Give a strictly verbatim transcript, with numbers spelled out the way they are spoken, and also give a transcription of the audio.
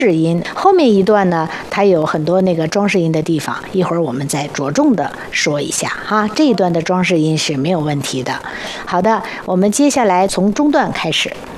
饰音，后面一段呢，它有很多那个装饰音的地方，一会儿我们再着重的说一下哈。这一段的装饰音是没有问题的。好的，我们接下来从中段开始。